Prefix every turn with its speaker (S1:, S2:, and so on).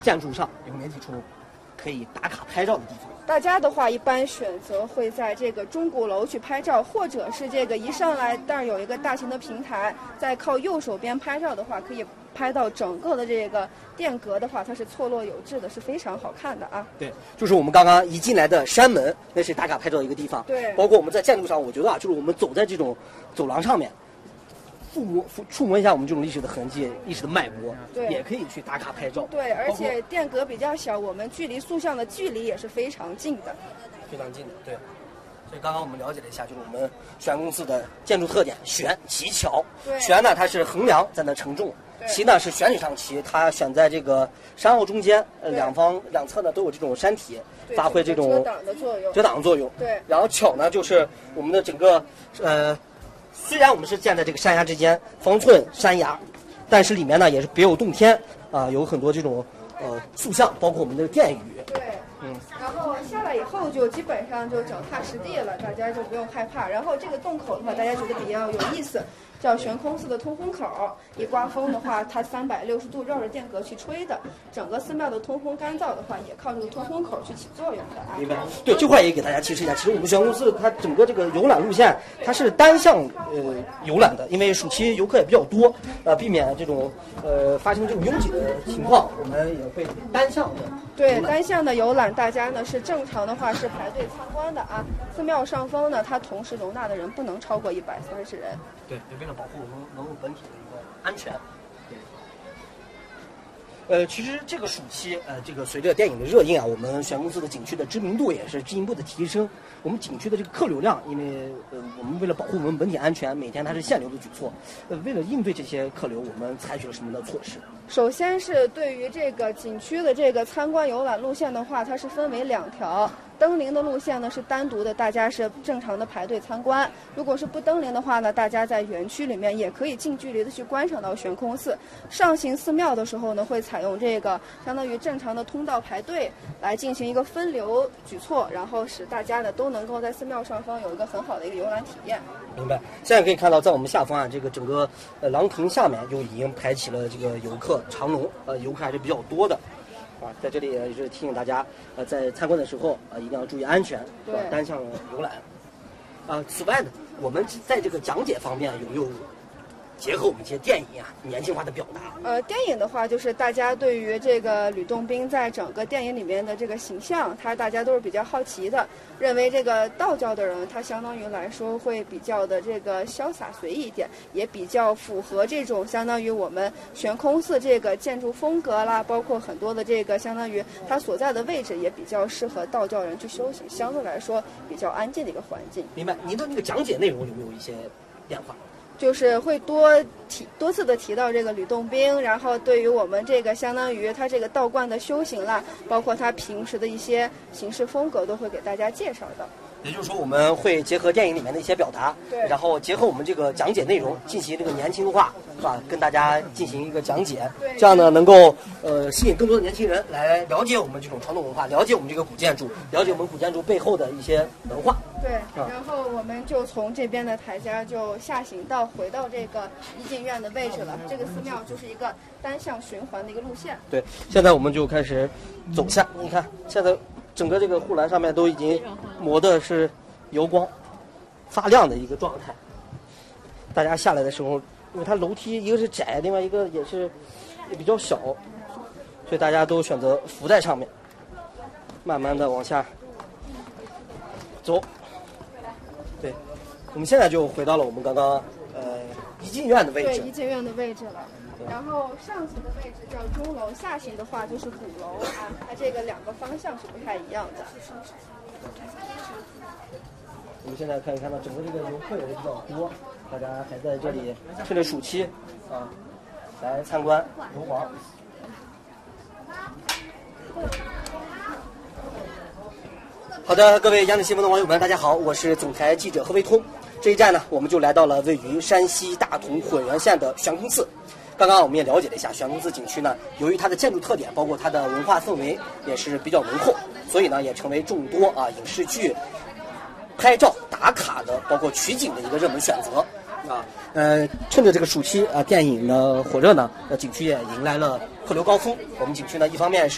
S1: 建筑上有哪几处可以打卡拍照的地方？
S2: 大家的话一般选择会在这个钟鼓楼去拍照，或者是这个一上来但是有一个大型的平台，在靠右手边拍照的话，可以拍到整个的这个殿阁的话，它是错落有致的，是非常好看的啊。
S1: 对，就是我们刚刚一进来的山门，那是打卡拍照的一个地方。
S2: 对，
S1: 包括我们在建筑上，我觉得啊，就是我们走在这种走廊上面，触摸一下我们这种历史的痕迹、历史的脉搏，
S2: 对，
S1: 也可以去打卡拍照。
S2: 对，而且殿阁比较小，我们距离塑像的距离也是非常近的。
S1: 非常近的，对。所以刚刚我们了解了一下，就是我们玄公司的建筑特点：悬旗桥。悬呢，它是横梁在那承重；旗呢是选取上旗，它选在这个山坳中间，两侧呢都有这种山体，发挥这种遮挡的作用。
S2: 对。
S1: 然后桥呢，就是我们的整个虽然我们是建在这个山崖之间，方寸山崖，但是里面呢也是别有洞天啊，有很多这种塑像，包括我们的殿宇。
S2: 对。然后下来以后就基本上就脚踏实地了，大家就不用害怕。然后这个洞口的话，大家觉得比较有意思，叫悬空寺的通风口。一刮风的话，它360度绕着殿阁去吹的，整个寺庙的通风干燥的话，也靠这个通风口去起作用的啊。
S1: 明白。对，这块也给大家提示一下，其实我们悬空寺它整个这个游览路线，它是单向游览的，因为暑期游客也比较多，避免这种发生这种拥挤的情况，我们也会单向的。
S2: 对，单向的游览，大家呢是正常的话是排队参观的啊。寺庙上方呢，它同时容纳的人不能超过130人。对，
S1: 为了保护我们文物本体的一个安全。其实这个暑期，这个随着电影的热映啊，我们悬空寺的景区的知名度也是进一步的提升。我们景区的这个客流量，因为我们为了保护我们本体安全，每天它是限流的举措。为了应对这些客流，我们采取了什么的措施？
S2: 首先是对于这个景区的这个参观游览路线的话，它是分为2条。登临的路线呢是单独的，大家是正常的排队参观。如果是不登临的话呢，大家在园区里面也可以近距离的去观赏到悬空寺。上行寺庙的时候呢，会采用这个相当于正常的通道排队来进行一个分流举措，然后使大家呢都能够在寺庙上方有一个很好的一个游览体验。
S1: 明白。现在可以看到，在我们下方啊，这个整个廊亭下面就已经排起了这个游客长龙，游客还是比较多的。在这里也是提醒大家，在参观的时候一定要注意安全，单向游览。此外呢，我们在这个讲解方面有没有结合我们一些电影啊年轻化的表达？
S2: 电影的话，就是大家对于这个吕洞宾在整个电影里面的这个形象，大家都是比较好奇的，认为这个道教的人他相当于来说会比较的这个潇洒随意一点，也比较符合这种相当于我们悬空寺这个建筑风格啦，包括很多的这个相当于它所在的位置也比较适合道教人去修行，相对来说比较安静的一个环境。
S1: 明白。您的那个讲解内容有没有一些变化？
S2: 就是会多次的提到这个吕洞宾，然后对于我们这个相当于他这个道观的修行啦，包括他平时的一些行事风格，都会给大家介绍的。
S1: 也就是说，我们会结合电影里面的一些表达，然后结合我们这个讲解内容进行这个年轻化，是吧？跟大家进行一个讲解，这样呢能够吸引更多的年轻人来了解我们这种传统文化，了解我们这个古建筑，了解我们古建筑背后的一些文化。
S2: 对，然后我们就从这边的台阶就下行回到这个怡静院的位置了。这个寺庙就是一个单向循环的一个路线。对，
S1: 现在我们就开始走下，你看现在整个这个护栏上面都已经磨的是油光发亮的一个状态。大家下来的时候，因为它楼梯一个是窄，另外一个也比较小，所以大家都选择浮在上面，慢慢的往下走。对，我们现在就回到了我们刚刚怡静院的位置。
S2: 对，怡静院的位置了。然后上行的位置叫钟楼，下行的话就是鼓楼啊，它这个2个方向是不太一样的。
S1: 我们现在可以看到整个这个游客也是比较多，大家还在这里趁着暑期来参观游玩。好的，各位央视新闻的网友们，大家好，我是总台记者何卫通。这一站呢，我们就来到了位于山西大同混元县的悬空寺。刚刚我们也了解了一下悬空寺景区呢，由于它的建筑特点，包括它的文化氛围也是比较浓厚，所以呢也成为众多影视剧拍照打卡的，包括取景的一个热门选择啊。趁着这个暑期电影呢火热呢，景区也迎来了客流高峰。我们景区呢一方面是